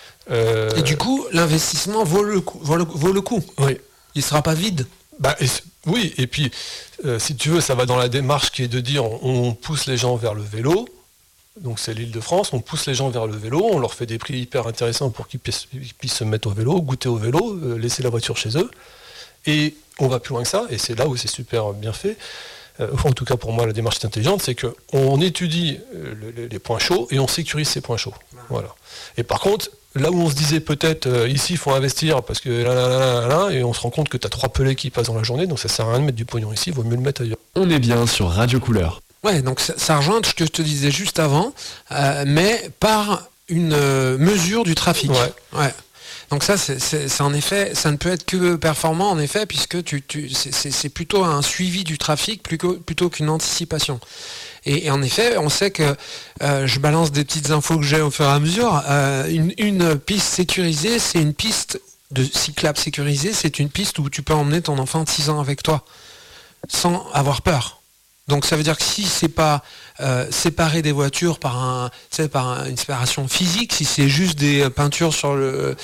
Speaker 2: Et du coup, l'investissement vaut le coup.
Speaker 3: Oui.
Speaker 2: Il ne sera pas vide.
Speaker 3: Oui, et puis, si tu veux, ça va dans la démarche qui est de dire on pousse les gens vers le vélo. Donc c'est l'Île-de-France, on pousse les gens vers le vélo, on leur fait des prix hyper intéressants pour qu'ils puissent se mettre au vélo, goûter au vélo, laisser la voiture chez eux. Et on va plus loin que ça, et c'est là où c'est super bien fait. En tout cas pour moi la démarche est intelligente, c'est qu'on étudie les points chauds et on sécurise ces points chauds. Voilà. Et par contre, là où on se disait peut-être ici il faut investir parce que là, et on se rend compte que tu as 3 pelés qui passent dans la journée, donc ça sert à rien de mettre du pognon ici, il vaut mieux le mettre ailleurs.
Speaker 4: On est bien sur Radio Couleur.
Speaker 2: Ouais, donc ça rejoint ce que je te disais juste avant, mais par une mesure du trafic. Ouais. Donc ça, c'est en effet, ça ne peut être que performant en effet, puisque c'est plutôt un suivi du trafic plutôt qu'une anticipation. Et en effet, on sait que, je balance des petites infos que j'ai au fur et à mesure, une piste sécurisée, c'est une piste de cyclable sécurisée, c'est une piste où tu peux emmener ton enfant de 6 ans avec toi, sans avoir peur. Donc ça veut dire que si c'est pas séparé des voitures par une séparation physique, si c'est juste des peintures sur le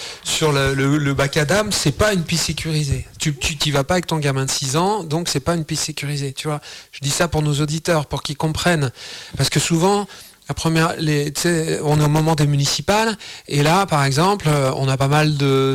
Speaker 2: bac à dames, c'est pas une piste sécurisée. Tu t'y vas pas avec ton gamin de 6 ans, donc c'est pas une piste sécurisée. Tu vois, je dis ça pour nos auditeurs, pour qu'ils comprennent, parce que souvent on est au moment des municipales, et là, par exemple, on a pas mal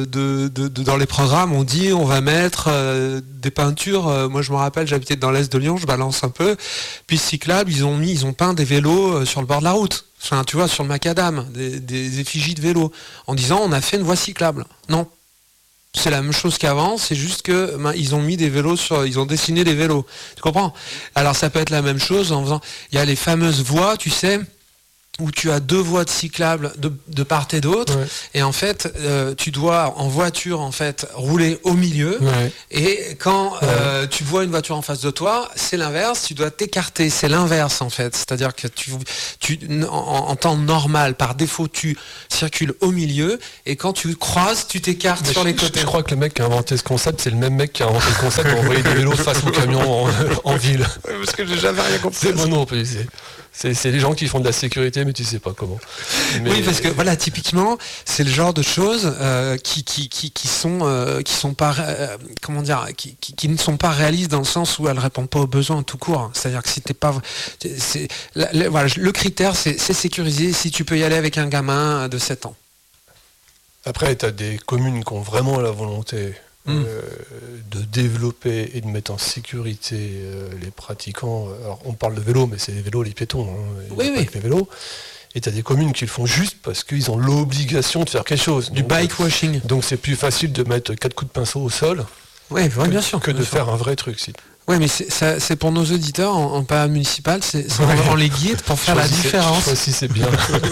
Speaker 2: dans les programmes, on dit on va mettre des peintures. Moi, je me rappelle, j'habitais dans l'est de Lyon, je balance un peu. Puis cyclable, ils ont peint des vélos sur le bord de la route. Enfin, tu vois, sur le macadam, des effigies de vélos, en disant on a fait une voie cyclable. Non. C'est la même chose qu'avant, c'est juste que ils ont mis des vélos ils ont dessiné des vélos. Tu comprends? Alors ça peut être la même chose en faisant. Il y a les fameuses voies, tu sais. où tu as 2 voies de cyclables de part et d'autre, et en fait tu dois en voiture en fait rouler au milieu, et quand tu vois une voiture en face de toi, c'est l'inverse, tu dois t'écarter, c'est l'inverse en fait, c'est-à-dire que en temps normal, par défaut tu circules au milieu, et quand tu croises, tu t'écartes sur les côtés.
Speaker 3: Je crois que le mec qui a inventé ce concept, c'est le même mec qui a inventé le concept d'envoyer des vélos face aux camions en ville.
Speaker 2: Parce que j'ai jamais rien compris.
Speaker 3: C'est moi non plus. C'est les gens qui font de la sécurité, mais tu sais pas comment.
Speaker 2: Oui, parce que voilà, typiquement, c'est le genre de choses qui sont pas, comment dire, qui ne sont pas réalistes dans le sens où elles répondent pas aux besoins tout court. C'est-à-dire que si t'es pas, voilà, le critère, c'est sécuriser. Si tu peux y aller avec un gamin de 7 ans.
Speaker 3: Après, tu as des communes qui ont vraiment la volonté de développer et de mettre en sécurité les pratiquants. Alors, on parle de vélo, mais c'est les vélos, les piétons, pas que les vélos. Et tu as des communes qui le font juste parce qu'ils ont l'obligation de faire quelque chose.
Speaker 2: Du bike washing.
Speaker 3: Donc c'est plus facile de mettre 4 coups de pinceau au sol
Speaker 2: bien sûr,
Speaker 3: que de faire un vrai truc.
Speaker 2: Oui, mais c'est pour nos auditeurs en période municipale, c'est on les guide pour faire la différence.
Speaker 3: Si c'est bien.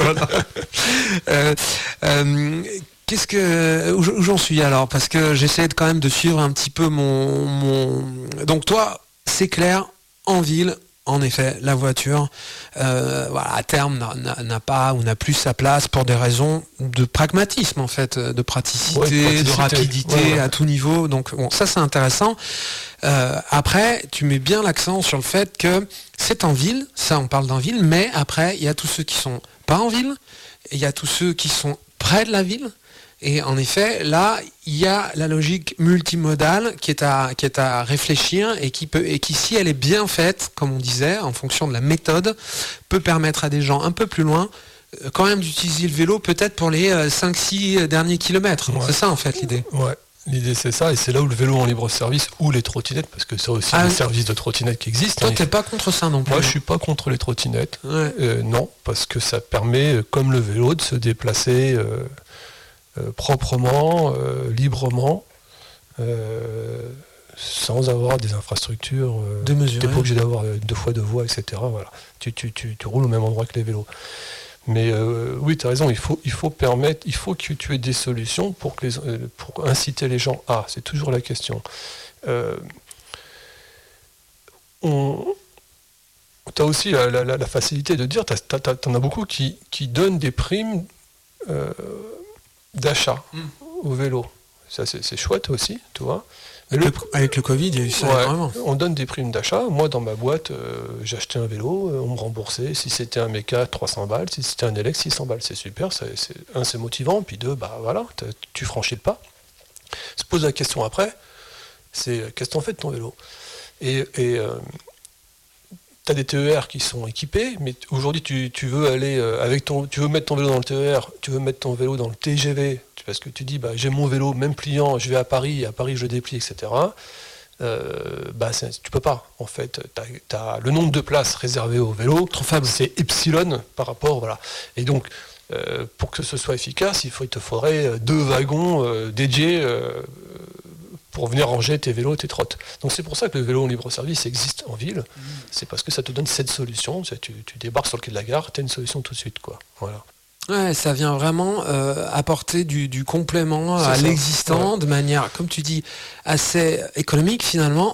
Speaker 2: Où j'en suis alors? Parce que j'essaie quand même de suivre un petit peu mon... Donc toi, c'est clair, en ville, en effet, la voiture, à terme, n'a pas ou n'a plus sa place pour des raisons de pragmatisme, en fait, de praticité, de rapidité à tout niveau. Donc bon, ça c'est intéressant. Après, tu mets bien l'accent sur le fait que c'est en ville, ça on parle d'en ville, mais après, il y a tous ceux qui sont pas en ville, et il y a tous ceux qui sont près de la ville. Et en effet, là, il y a la logique multimodale qui est à réfléchir et qui, si elle est bien faite, comme on disait, en fonction de la méthode, peut permettre à des gens un peu plus loin, quand même d'utiliser le vélo, peut-être pour les 5-6 derniers kilomètres. C'est ça, en fait, l'idée.
Speaker 3: Ouais. L'idée c'est ça, et c'est là où le vélo en libre service ou les trottinettes, parce que c'est aussi des services de trottinettes qui existent.
Speaker 2: Toi, t'es pas contre ça non plus?
Speaker 3: Moi, je suis pas contre les trottinettes. Non, parce que ça permet, comme le vélo, de se déplacer proprement, librement, sans avoir des infrastructures.
Speaker 2: T'es
Speaker 3: pas obligé d'avoir 2 fois 2 voies, etc. Voilà. Tu roules au même endroit que les vélos. Mais oui, tu as raison, il faut que tu aies des solutions pour inciter les gens à. C'est toujours la question. Tu as aussi la facilité de dire, t'en as beaucoup qui donnent des primes d'achat au vélo. Ça, c'est chouette aussi, tu vois.
Speaker 2: Avec le Covid, il y a eu ça vraiment.
Speaker 3: On donne des primes d'achat. Moi, dans ma boîte, j'ai acheté un vélo, on me remboursait. Si c'était un méca, 300 balles. Si c'était un élect, 600 balles. C'est super. C'est motivant. Puis 2, voilà, tu franchis le pas. Se pose la question après, c'est qu'est-ce que t'en fais de ton vélo? Et tu as des TER qui sont équipés, mais aujourd'hui, tu veux aller tu veux mettre ton vélo dans le TER, tu veux mettre ton vélo dans le TGV, parce que tu dis, j'ai mon vélo, même pliant, je vais à Paris je le déplie, etc. Tu peux pas, en fait. T'as le nombre de places réservées au vélo,
Speaker 2: trop faible.
Speaker 3: C'est epsilon par rapport, voilà. Et donc, pour que ce soit efficace, il te faudrait 2 wagons dédiés pour venir ranger tes vélos et tes trottes. Donc c'est pour ça que le vélo en libre service existe en ville, c'est parce que ça te donne cette solution, tu débarques sur le quai de la gare, tu as une solution tout de suite, quoi. Voilà.
Speaker 2: Ouais, ça vient vraiment apporter du complément à l'existant de manière, comme tu dis, assez économique finalement,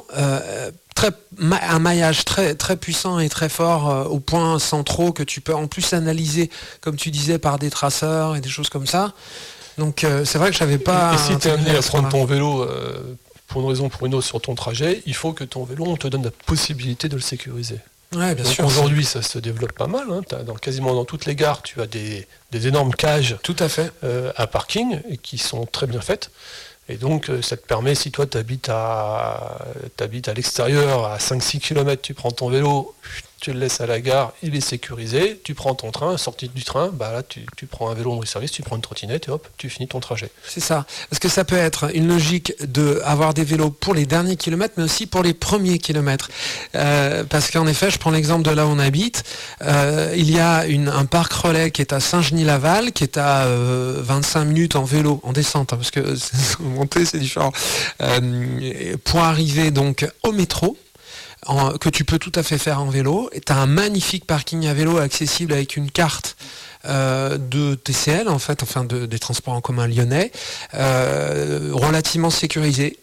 Speaker 2: un maillage très, très puissant et très fort aux points centraux que tu peux en plus analyser, comme tu disais, par des traceurs et des choses comme ça. Donc c'est vrai que je savais pas...
Speaker 3: Et si tu es amené à prendre ton vélo pour une raison ou pour une autre sur ton trajet, il faut que ton vélo, on te donne la possibilité de le sécuriser.
Speaker 2: Ouais, bien sûr.
Speaker 3: Aujourd'hui, ça se développe pas mal. Quasiment dans toutes les gares, tu as des énormes cages
Speaker 2: tout à fait.
Speaker 3: À parking et qui sont très bien faites. Et donc, ça te permet, si toi, tu habites à l'extérieur, à 5-6 km, tu prends ton vélo, tu le laisses à la gare, il est sécurisé, tu prends ton train, sortie du train, là, tu prends un vélo en service, tu prends une trottinette et hop, tu finis ton trajet.
Speaker 2: C'est ça. Parce que ça peut être une logique d'avoir des vélos pour les derniers kilomètres, mais aussi pour les premiers kilomètres. Parce qu'en effet, je prends l'exemple de là où on habite, il y a un parc relais qui est à Saint-Genis-Laval, qui est à 25 minutes en vélo, en descente, parce que monter c'est différent, pour arriver donc au métro. que tu peux tout à fait faire en vélo. Tu as un magnifique parking à vélo accessible avec une carte de TCL, en fait, enfin des transports en commun lyonnais, relativement sécurisé.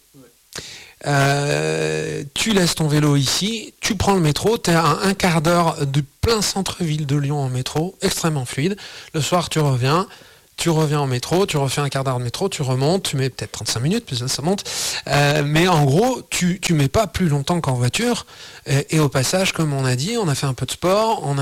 Speaker 2: Tu laisses ton vélo ici, tu prends le métro, tu es à un quart d'heure du plein centre-ville de Lyon en métro, extrêmement fluide. Le soir, tu reviens en métro, tu refais un quart d'heure de métro, tu remontes, tu mets peut-être 35 minutes, puis ça monte. Mais en gros, tu mets pas plus longtemps qu'en voiture. Et au passage, comme on a dit, on a fait un peu de sport, on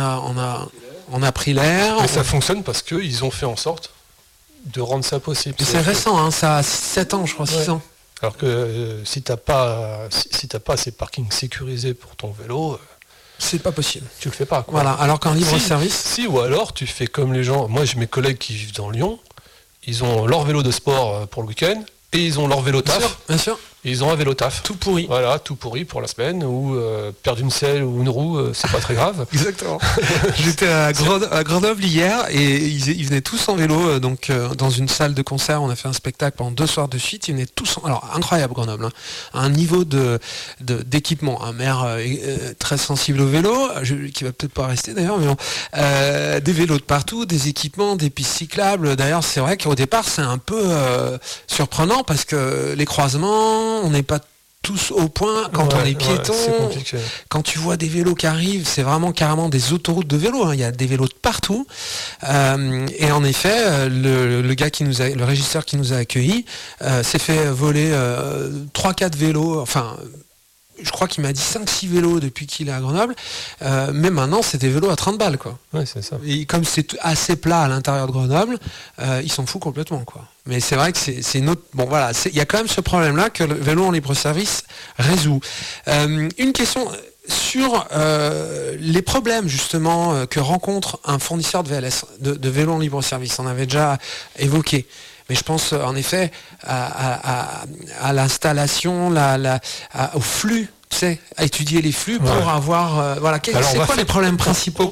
Speaker 2: a pris l'air.
Speaker 3: Mais ça fonctionne parce qu'ils ont fait en sorte de rendre ça possible.
Speaker 2: C'est récent, hein, ça a 7 ans, je crois, 6 ans.
Speaker 3: Alors que si t'as pas ces parkings sécurisés pour ton vélo,
Speaker 2: c'est pas possible.
Speaker 3: Tu le fais pas, quoi.
Speaker 2: Voilà, alors qu'en libre service.
Speaker 3: Si, ou alors tu fais comme les gens. Moi j'ai mes collègues qui vivent dans Lyon, ils ont leur vélo de sport pour le week-end et ils ont leur vélo taf.
Speaker 2: Bien sûr.
Speaker 3: Et ils ont un vélo taf.
Speaker 2: Tout pourri.
Speaker 3: Voilà, tout pourri pour la semaine, ou perdre une selle ou une roue, c'est pas très grave.
Speaker 2: Exactement. J'étais à Grenoble hier et ils venaient tous en vélo, donc dans une salle de concert, on a fait un spectacle pendant 2 soirs de suite, ils venaient tous alors incroyable Grenoble, hein, un niveau d'équipement, un maire très sensible au vélo, qui va peut-être pas rester d'ailleurs, mais bon, des vélos de partout, des équipements, des pistes cyclables. D'ailleurs, c'est vrai qu'au départ, c'est un peu surprenant parce que les croisements, on n'est pas tous au point quand on est piéton. Quand tu vois des vélos qui arrivent, c'est vraiment carrément des autoroutes de vélos, hein. Il y a des vélos de partout. Et en effet, le régisseur qui nous a accueillis s'est fait voler 3-4 vélos, enfin je crois qu'il m'a dit 5-6 vélos depuis qu'il est à Grenoble, mais maintenant c'est des vélos à 30 balles, quoi.
Speaker 3: Ouais, c'est ça.
Speaker 2: Et comme c'est assez plat à l'intérieur de Grenoble, ils s'en foutent complètement, quoi. Mais c'est vrai que c'est une autre. Bon voilà, il y a quand même ce problème-là que le vélo en libre service résout. Une question sur les problèmes justement que rencontre un fournisseur de VLS, de vélo en libre service. On avait déjà évoqué. Mais je pense en effet à l'installation, au flux, tu sais, à étudier les flux pour avoir. Voilà, c'est quoi les problèmes principaux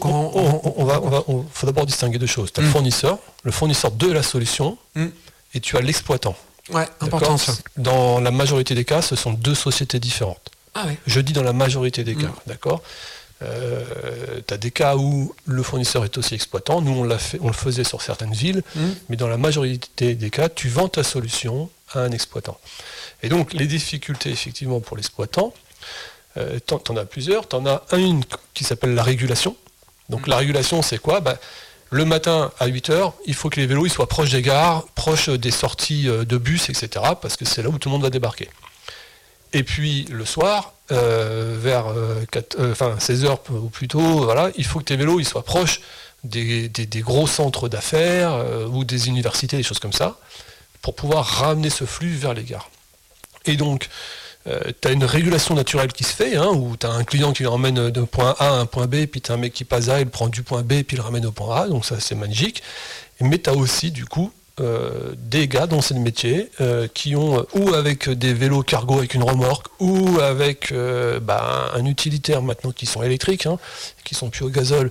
Speaker 3: faut d'abord distinguer 2 choses. Tu as le fournisseur de la solution, et tu as l'exploitant.
Speaker 2: Ouais, important ça.
Speaker 3: Dans la majorité des cas, ce sont 2 sociétés différentes.
Speaker 2: Ah oui.
Speaker 3: Je dis dans la majorité des cas, d'accord. Tu as des cas où le fournisseur est aussi exploitant. Nous, on le faisait sur certaines villes, mais dans la majorité des cas, tu vends ta solution à un exploitant. Et donc, les difficultés, effectivement, pour l'exploitant, t'en as plusieurs. T'en as une qui s'appelle la régulation. Donc, la régulation, c'est quoi ? Le matin, à 8h, il faut que les vélos ils soient proches des gares, proches des sorties de bus, etc., parce que c'est là où tout le monde va débarquer. Et puis, le soir, vers 16h ou plus tôt, voilà, il faut que tes vélos ils soient proches des gros centres d'affaires ou des universités, des choses comme ça, pour pouvoir ramener ce flux vers les gares. Et donc, tu as une régulation naturelle qui se fait, hein, où tu as un client qui le ramène de point A à un point B, puis tu as un mec qui passe A, il prend du point B, puis il le ramène au point A, donc ça c'est magique. Mais tu as aussi, du coup, des gars dans ce métier qui ont ou avec des vélos cargo avec une remorque ou avec un utilitaire maintenant qui sont électriques, hein, qui sont plus au gazole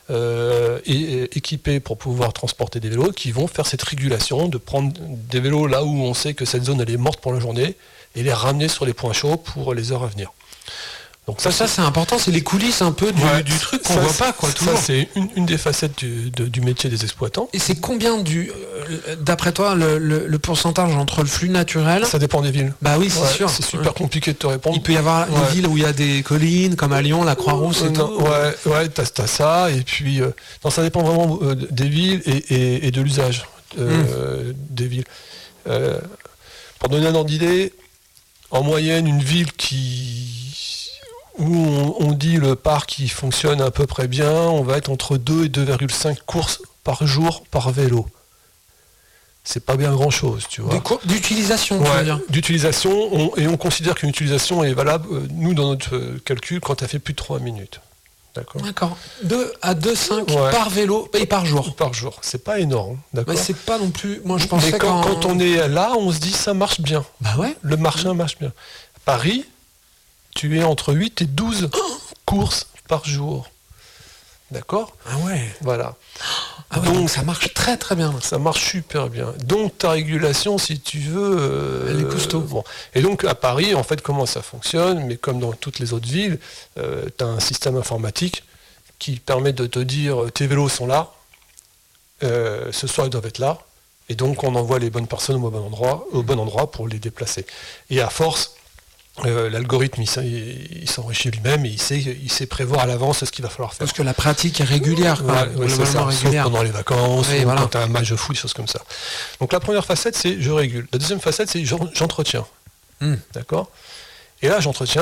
Speaker 3: et équipés pour pouvoir transporter des vélos, qui vont faire cette régulation de prendre des vélos là où on sait que cette zone elle est morte pour la journée et les ramener sur les points chauds pour les heures à venir. Donc ça c'est important, c'est les coulisses un peu du truc qu'on voit pas, quoi. Toujours. Ça c'est une des facettes du métier des exploitants.
Speaker 2: Et c'est combien d'après toi le pourcentage entre le flux naturel ?
Speaker 3: Ça dépend des villes.
Speaker 2: Bah oui, c'est sûr.
Speaker 3: C'est super compliqué de te répondre.
Speaker 2: Il peut y avoir une ville où il y a des collines, comme à Lyon, la Croix-Rousse et tout.
Speaker 3: Ouais, t'as ça. Et puis ça dépend vraiment des villes et de l'usage des villes. Pour donner un ordre d'idée, en moyenne, une ville où on dit le parc qui fonctionne à peu près bien, on va être entre 2 et 2,5 courses par jour par vélo. C'est pas bien grand chose, tu vois.
Speaker 2: D'utilisation, tu veux dire.
Speaker 3: D'utilisation, et on considère qu'une utilisation est valable, nous, dans notre calcul, quand tu as fait plus de 3 minutes.
Speaker 2: D'accord. 2 à 2,5 par vélo et par jour.
Speaker 3: Par jour. C'est pas énorme, d'accord.
Speaker 2: Mais c'est pas non plus. Moi je pensais
Speaker 3: mais quand on est là, on se dit ça marche bien.
Speaker 2: Bah ouais.
Speaker 3: Le marché marche bien. Paris, tu es entre 8 et 12 courses par jour. D'accord ?
Speaker 2: Ah ouais.
Speaker 3: Voilà.
Speaker 2: Donc ça marche très très bien.
Speaker 3: Ça marche super bien. Donc ta régulation, si tu veux...
Speaker 2: Elle est costaud.
Speaker 3: Bon. Et donc à Paris, en fait, comment ça fonctionne, mais comme dans toutes les autres villes, tu as un système informatique qui permet de te dire tes vélos sont là, ce soir ils doivent être là, et donc on envoie les bonnes personnes au bon endroit pour les déplacer. Et à force, l'algorithme il s'enrichit lui-même et il sait prévoir à l'avance ce qu'il va falloir faire.
Speaker 2: Parce que la pratique est régulière, quoi.
Speaker 3: C'est ça,
Speaker 2: régulière.
Speaker 3: sauf pendant les vacances,
Speaker 2: Oui,
Speaker 3: ou
Speaker 2: voilà.
Speaker 3: quand tu as un match de foot, des choses comme ça. Donc la première facette, c'est je régule. La deuxième facette, c'est j'entretiens. D'accord ? Et là, j'entretiens